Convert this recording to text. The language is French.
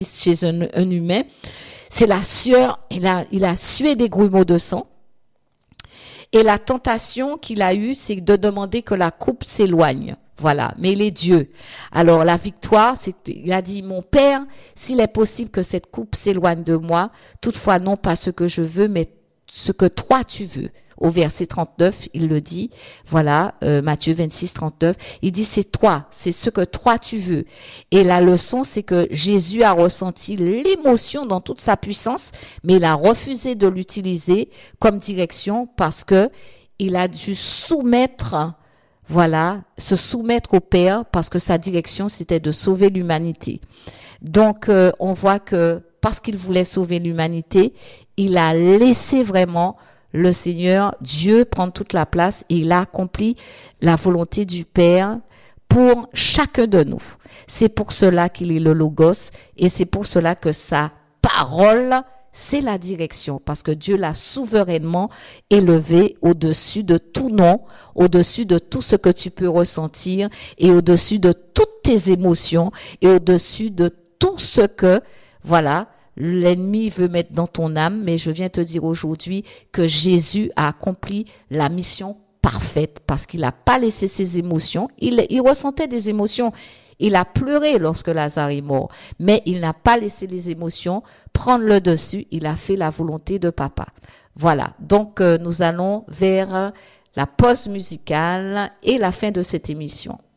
chez un humain, c'est la sueur, il a sué des grumeaux de sang. Et la tentation qu'il a eue, c'est de demander que la coupe s'éloigne. Voilà, mais il est Dieu. Alors la victoire, c'est qu'il a dit, mon Père, s'il est possible que cette coupe s'éloigne de moi, toutefois non pas ce que je veux, mais ce que toi tu veux. Au verset 39, il le dit, voilà, Matthieu 26, 39, il dit c'est toi, c'est ce que toi tu veux. Et la leçon, c'est que Jésus a ressenti l'émotion dans toute sa puissance, mais il a refusé de l'utiliser comme direction parce que il a dû soumettre, voilà, se soumettre au Père parce que sa direction, c'était de sauver l'humanité. Donc, on voit que parce qu'il voulait sauver l'humanité, il a laissé vraiment le Seigneur, Dieu, prendre toute la place et il a accompli la volonté du Père pour chacun de nous. C'est pour cela qu'il est le Logos et c'est pour cela que sa parole, c'est la direction parce que Dieu l'a souverainement élevé au-dessus de tout nom, au-dessus de tout ce que tu peux ressentir et au-dessus de toutes tes émotions et au-dessus de tout ce que, voilà, l'ennemi veut mettre dans ton âme, mais je viens te dire aujourd'hui que Jésus a accompli la mission parfaite parce qu'il n'a pas laissé ses émotions. Il ressentait des émotions. Il a pleuré lorsque Lazare est mort, mais il n'a pas laissé les émotions prendre le dessus. Il a fait la volonté de papa. Voilà. Donc, nous allons vers la pause musicale et la fin de cette émission.